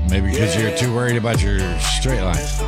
Maybe because you're too worried about your straight lines.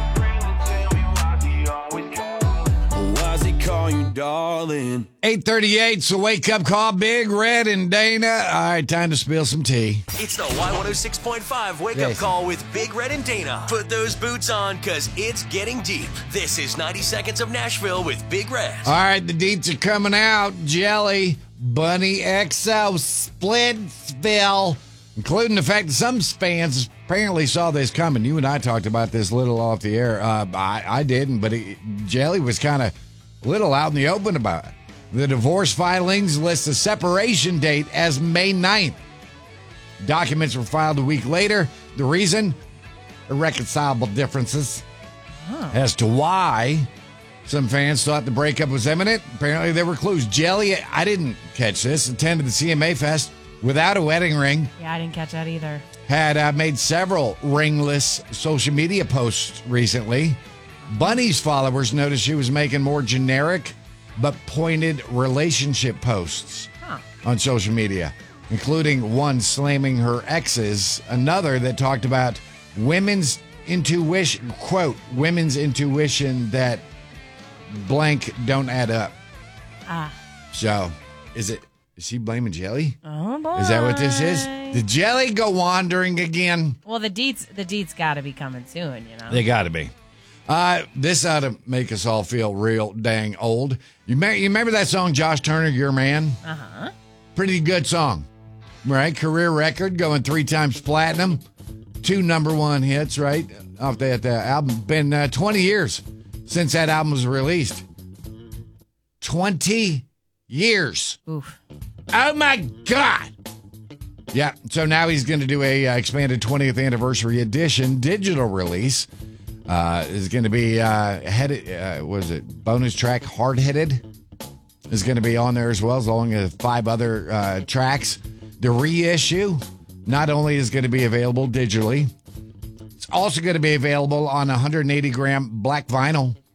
Why's he call you darling? 8:38, so wake up call, Big Red and Dana. All right, time to spill some tea. It's the Y106.5 Wake Up Jason. Call with Big Red and Dana. Put those boots on, because it's getting deep. This is 90 Seconds of Nashville with Big Red. All right, the deets are coming out. Jelly, Bunny XO, Splitsville, including the fact that some fans apparently saw this coming. You and I talked about this a little off the air. I didn't, but Jelly was kind of a little out in the open about it. The divorce filings list the separation date as May 9th. Documents were filed a week later. The reason? Irreconcilable differences as to why some fans thought the breakup was imminent. Apparently, there were clues. Jelly, I didn't catch this, attended the CMA Fest without a wedding ring. Yeah, I didn't catch that either. Had made several ringless social media posts recently. Bunny's followers noticed she was making more generic but pointed relationship posts on social media, including one slamming her exes, another that talked about women's intuition, quote, women's intuition that blank don't add up. So, is she blaming Jelly? Oh boy. Is that what this is? Did Jelly go wandering again? Well, the deets got to be coming soon, you know. They got to be. This ought to make us all feel real dang old. You remember that song, Josh Turner, Your Man? Uh-huh. Pretty good song, right? Career record, going 3 times platinum, 2 number 1 hits, right? Off that album. Been 20 years since that album was released. 20 years. Oof. Oh, my God. Yeah, so now he's going to do a expanded 20th anniversary edition digital release. Is going to be bonus track Hard Headed is going to be on there as well, along with 5 other tracks. The reissue not only is going to be available digitally, it's also going to be available on 180-gram black vinyl